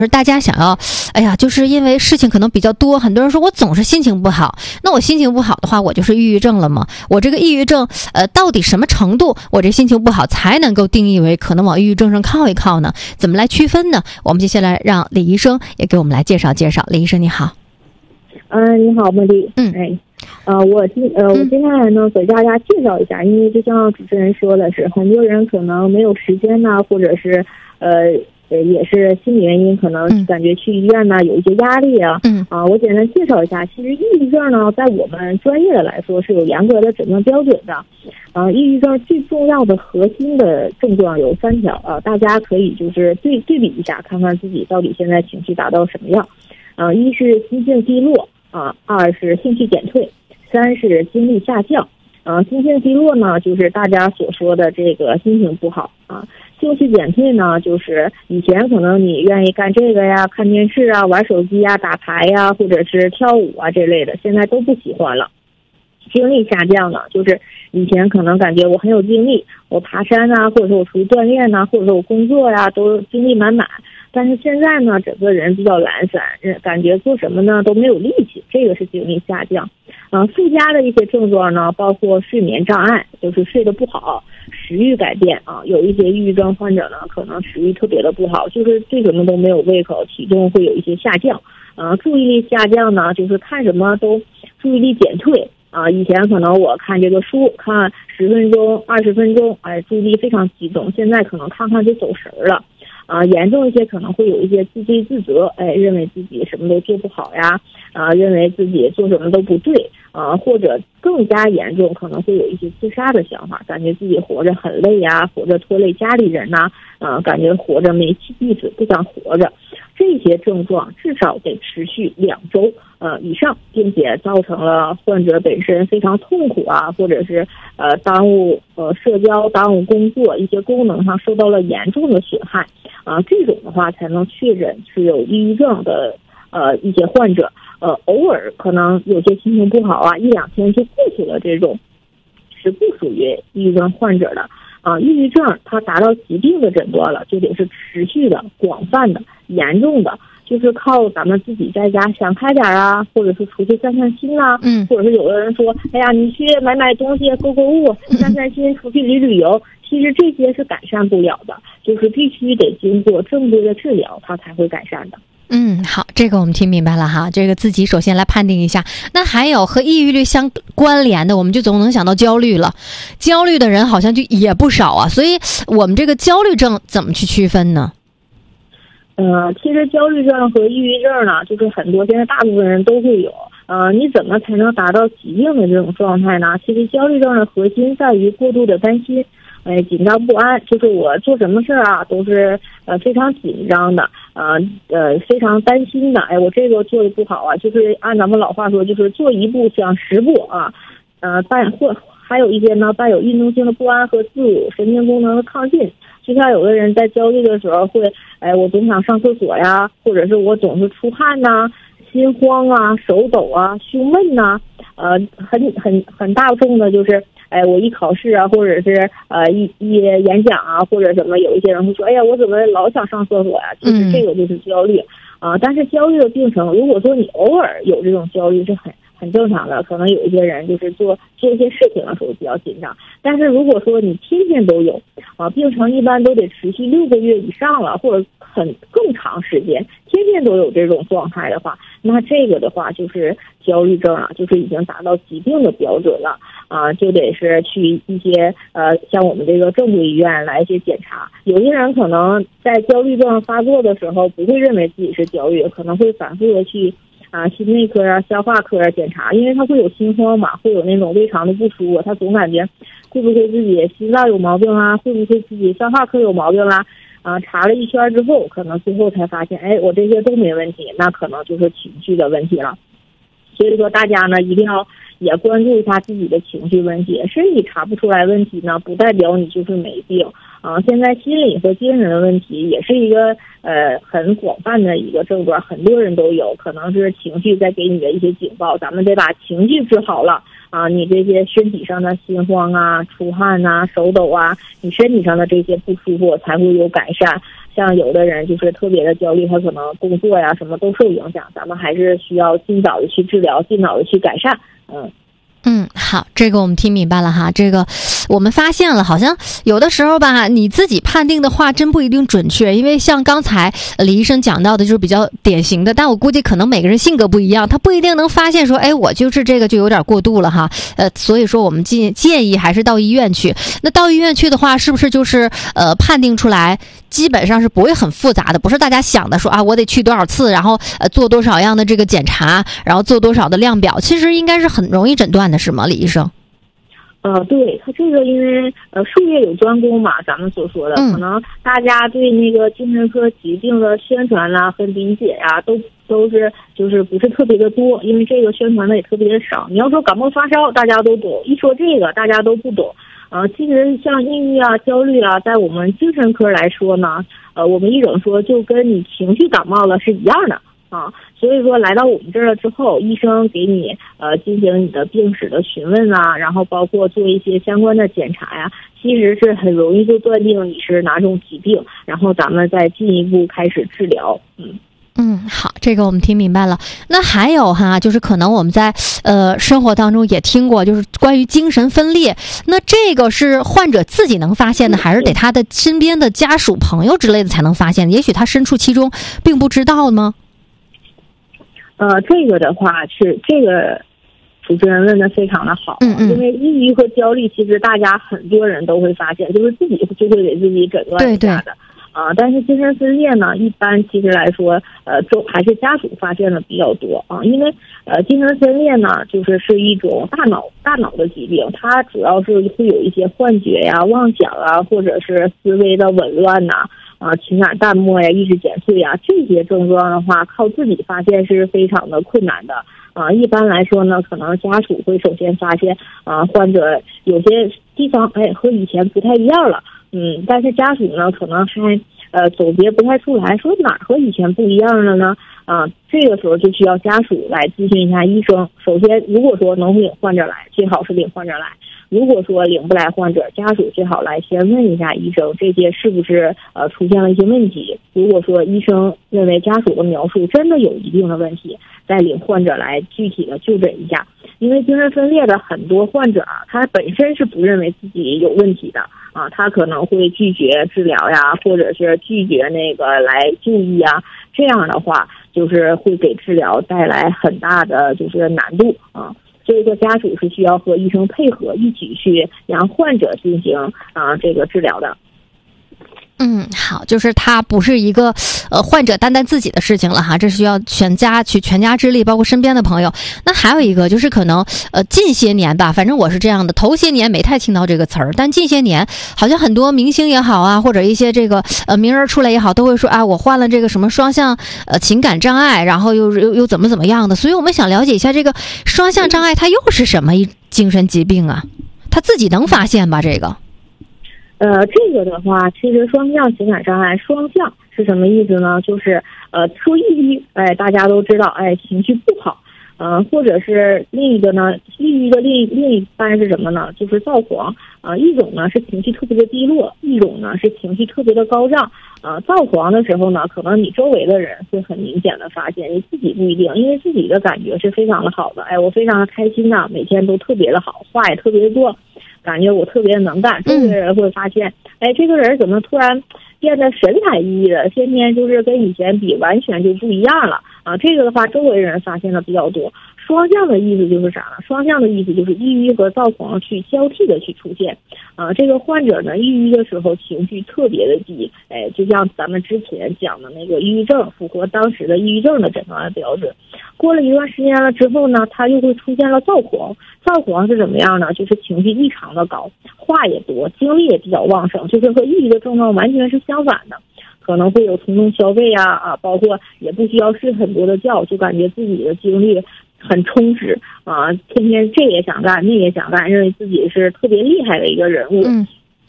大家想要，哎呀，就是因为事情可能比较多，很多人说我总是心情不好，那我心情不好的话，我就是抑郁症了吗？我这个抑郁症，到底什么程度我这心情不好才能够定义为可能往抑郁症上靠一靠呢？怎么来区分呢？我们接下来让李医生也给我们来介绍介绍。李医生你好。 你好，茉莉。我接下来呢给大家介绍一下，因为就像主持人说的是，很多人可能没有时间呢，或者是也是心理原因，可能感觉去医院呢有一些压力啊。我简单介绍一下，其实抑郁症呢，在我们专业的来说是有严格的诊断标准的。抑郁症最重要的核心的症状有3条啊，大家可以就是对比一下，看看自己到底现在情绪达到什么样。一是心性低落，2是兴趣减退，3是精力下降。心性低落呢，就是大家所说的这个心情不好啊。兴趣减退呢，就是以前可能你愿意干这个呀，看电视啊，玩手机呀，打牌呀，或者是跳舞啊这类的，现在都不喜欢了。精力下降呢，就是以前可能感觉我很有精力，我爬山啊，或者说我出去锻炼啊，或者说我工作呀，都精力满满。但是现在呢，整个人比较懒散，感觉做什么呢都没有力气，这个是精力下降。附加的一些症状呢，包括睡眠障碍，就是睡得不好，食欲改变啊，有一些抑郁症患者呢，可能食欲特别的不好，就是对什么都没有胃口，体重会有一些下降。注意力下降呢，就是看什么都注意力减退。以前可能我看这个书看10分钟、20分钟，注意力非常集中，现在可能看看就走神了。严重一些可能会有一些自罪自责，认为自己什么都做不好呀，认为自己做什么都不对，或者更加严重可能会有一些自杀的想法，感觉自己活着很累呀，活着拖累家里人呐，感觉活着没意思，不想活着。这些症状至少得持续2周以上，并且造成了患者本身非常痛苦啊，或者是耽误社交、耽误工作，一些功能上受到了严重的损害这种的话才能确诊是有抑郁症的一些患者。偶尔可能有些心情不好啊，1-2天就过去了，这种是不属于抑郁症患者的。抑郁症它达到疾病的诊断了，就得是持续的、广泛的、严重的，就是靠咱们自己在家想开点啊，或者是出去散散心啊，或者是有的人说，哎呀，你去买东西、购物、散散心、出去旅游，其实这些是改善不了的，就是必须得经过正规的治疗，它才会改善的。 好，这个我们听明白了哈。这个自己首先来判定一下。那还有和抑郁率相关联的，我们就总能想到焦虑了。焦虑的人好像就也不少啊，所以我们这个焦虑症怎么去区分呢？ 其实焦虑症和抑郁症呢，就是很多现在大部分人都会有。你怎么才能达到疾病的这种状态呢？其实焦虑症的核心在于过度的担心。紧张不安，就是我做什么事啊都是非常紧张的，非常担心的。我这个做的不好啊，就是按咱们老话说，就是做1步想10步啊。还有一些呢，伴有运动性的不安和自我神经功能的亢进。就像有的人在焦虑的时候会，我总想上厕所呀，或者是我总是出汗呐，心慌啊，手抖啊，胸闷呐，很大众的就是。我一考试啊，或者是一演讲啊，或者什么，有一些人会说，哎呀，我怎么老想上厕所呀？其实这个就是焦虑但是焦虑的病程，如果说你偶尔有这种焦虑是很正常的，可能有一些人就是做一些事情的时候比较紧张。但是如果说你天天都有病程一般都得持续6个月以上了，或者更长时间，天天都有这种状态的话，那这个的话就是焦虑症就是已经达到疾病的标准了就得是去一些像我们这个正规医院来一些检查。有些人可能在焦虑症发作的时候不会认为自己是焦虑，可能会反复的去心内科啊、消化科检查，因为他会有心慌嘛，会有那种胃肠的不舒服，他总感觉会不会自己心脏有毛病啊，会不会自己消化科有毛病啦查了一圈之后，可能最后才发现，我这些都没问题，那可能就是情绪的问题了。所以说大家呢一定要也关注一下自己的情绪问题，身体查不出来问题呢，不代表你就是没病现在心理和精神的问题也是一个很广泛的一个症状，很多人都有，可能是情绪在给你的一些警报，咱们得把情绪治好了你这些身体上的心慌啊、出汗啊、手抖啊，你身体上的这些不舒服才会有改善。像有的人就是特别的焦虑，他可能工作呀什么都受影响，咱们还是需要尽早的去治疗，尽早的去改善。 好，这个我们听明白了哈。这个我们发现了，好像有的时候吧，你自己判定的话真不一定准确，因为像刚才李医生讲到的就是比较典型的，但我估计可能每个人性格不一样，他不一定能发现说，哎，我就是这个就有点过度了哈。所以说我们建议还是到医院去。那到医院去的话，是不是就是判定出来基本上是不会很复杂的，不是大家想的说啊，我得去多少次，然后做多少样的这个检查，然后做多少的量表，其实应该是很容易诊断的，是吗，李医生？ 对，他这个因为术业有专攻嘛，咱们所说的，可能大家对那个精神科疾病的宣传啊和理解呀，都是就是不是特别的多，因为这个宣传的也特别的少。你要说感冒发烧，大家都懂，一说这个大家都不懂。其实像抑郁啊、焦虑啊，在我们精神科来说呢，我们一整说就跟你情绪感冒了是一样的。所以说来到我们这儿了之后，医生给你进行你的病史的询问啊，然后包括做一些相关的检查呀，其实是很容易就断定你是哪种疾病，然后咱们再进一步开始治疗。 好，这个我们听明白了。那还有哈，就是可能我们在生活当中也听过，就是关于精神分裂。那这个是患者自己能发现的，还是得他的身边的家属、朋友之类的才能发现的？也许他身处其中，并不知道吗？ 这个的话是这个主持人问的非常的好，因为抑郁和焦虑，其实大家很多人都会发现，就是自己就会给自己诊断一下的。但是精神分裂呢，一般其实来说，都还是家属发现的比较多啊，因为精神分裂呢，是一种大脑的疾病，它主要是会有一些幻觉呀、妄想啊，或者是思维的紊乱呐。情感淡漠呀、意识减退呀，这些症状的话，靠自己发现是非常的困难的。一般来说呢，可能家属会首先发现，患者有些地方和以前不太一样了，但是家属呢可能还总结不太出来，说哪儿和以前不一样了呢？这个时候就需要家属来咨询一下医生。首先，如果说能领患者来，最好是领患者来。如果说领不来患者，家属最好来先问一下医生，这些是不是出现了一些问题。如果说医生认为家属的描述真的有一定的问题，再领患者来具体的就诊一下。因为精神分裂的很多患者他本身是不认为自己有问题的他可能会拒绝治疗呀，或者是拒绝那个来就医啊，这样的话就是会给治疗带来很大的就是难度所以说家属是需要和医生配合，一起去让患者进行这个治疗的。 好，就是它不是一个患者单单自己的事情了哈，这需要全家之力，包括身边的朋友。那还有一个就是可能近些年吧，反正我是这样的，头些年没太听到这个词儿，但近些年好像很多明星也好啊，或者一些这个名人出来也好，都会说我患了这个什么双向情感障碍，然后又怎么样的。所以我们想了解一下这个双向障碍它又是什么精神疾病啊？他自己能发现吧？这个这个的话，其实双向情感障碍，双向是什么意思呢？就是说抑郁，大家都知道，情绪不好，或者是另一个呢，抑郁的另一半是什么呢？就是躁狂，一种呢是情绪特别的低落，一种呢是情绪特别的高涨。躁狂的时候呢，可能你周围的人会很明显的发现，你自己不一定，因为自己的感觉是非常的好的，我非常的开心呐，每天都特别的好，话也特别的多。感觉我特别能干，周围人会发现，这个人怎么突然变得神采奕奕的，天天就是跟以前比完全就不一样了这个的话，周围人发现的比较多。双向的意思就是啥呢？双向的意思就是抑郁和躁狂去交替的去出现这个患者呢，抑郁的时候情绪特别的低，就像咱们之前讲的那个抑郁症，符合当时的抑郁症的诊断标准。过了一段时间了之后呢，他又会出现了躁狂。躁狂是怎么样呢？就是情绪异常的高，话也多，精力也比较旺盛，就是和抑郁的症状完全是相反的。可能会有冲动消费包括也不需要睡很多的觉，就感觉自己的精力很充实天天这也想干那也想干，认为自己是特别厉害的一个人物。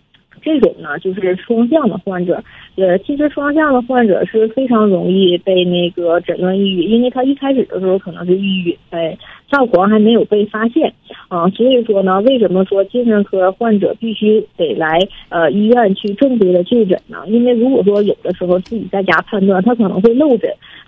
这种呢就是双向的患者。其实双向的患者是非常容易被那个诊断抑郁，因为他一开始的时候可能是抑郁，躁狂还没有被发现啊。所以说呢，为什么说精神科患者必须得来医院去正规的就诊呢？因为如果说有的时候自己在家判断，他可能会漏诊。